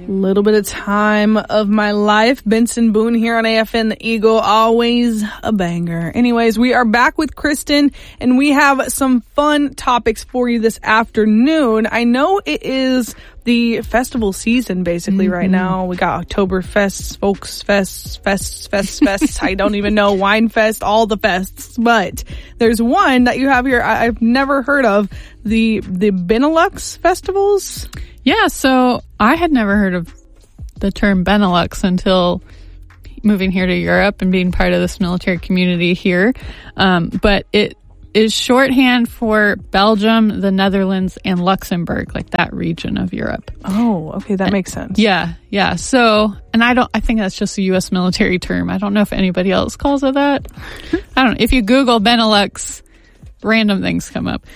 Little bit of time of my life. Benson Boone here on AFN The Eagle. Always a banger. Anyways, we are back with Kristen, and we have some fun topics for you this afternoon. I know it is the festival season basically right now. We got Oktoberfest, Volksfest, I don't even know, Wine Fest, all the fests. But there's one that you have here I've never heard of, the Benelux festivals. Yeah, so I had never heard of the term Benelux until moving here to Europe and being part of this military community here. But it is shorthand for Belgium, the Netherlands, and Luxembourg, like that region of Europe. Oh, okay, that makes sense. Yeah. So, and I think that's just a U.S. military term. I don't know if anybody else calls it that. I don't know. If you Google Benelux, random things come up.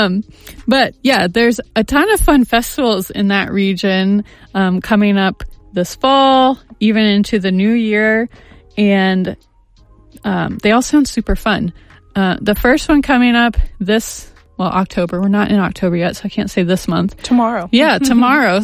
But yeah, there's a ton of fun festivals in that region, coming up this fall, even into the new year. And, they all sound super fun. The first one coming up October. We're not in October yet, so I can't say this month. Tomorrow. Yeah, tomorrow,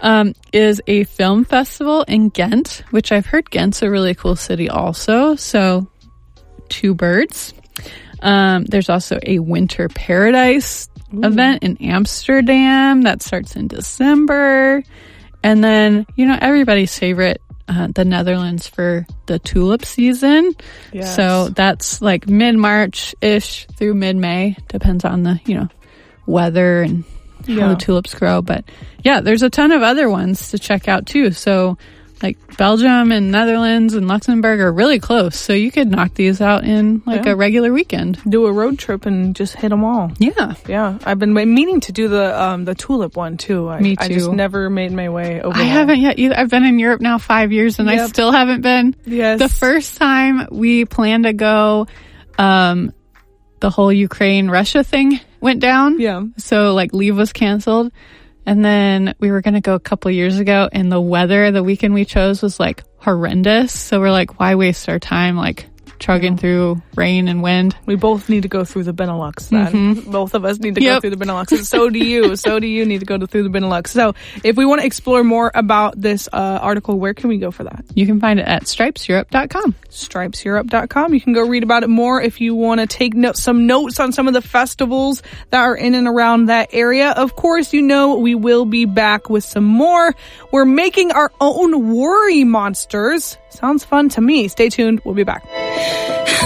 is a film festival in Ghent, which I've heard Ghent's a really cool city also. So 2 birds. There's also a Winter Paradise event in Amsterdam that starts in December. And then, everybody's favorite, the Netherlands for the tulip season. Yes. So that's like mid-March-ish through mid-May. Depends on the, weather and how the tulips grow. But yeah, there's a ton of other ones to check out too. So like Belgium and Netherlands and Luxembourg are really close. So you could knock these out in a regular weekend. Do a road trip and just hit them all. Yeah. Yeah. I've been meaning to do the tulip one too. Me too. I just never made my way over. I haven't yet either. I've been in Europe now 5 years and I still haven't been. Yes. The first time we planned to go, the whole Ukraine-Russia thing went down. Yeah. So leave was canceled. And then we were going to go a couple years ago, and the weather the weekend we chose was horrendous. So we're why waste our time chugging through rain and wind? We both need to go through the Benelux then. Both of us need to go through the Benelux. And so do you. So do you need to go through the Benelux. So if we want to explore more about this article, where can we go for that? You can find it at stripeseurope.com. Stripeseurope.com. You can go read about it more if you want to take some notes on some of the festivals that are in and around that area. Of course, we will be back with some more. We're making our own worry monsters. Sounds fun to me. Stay tuned. We'll be back.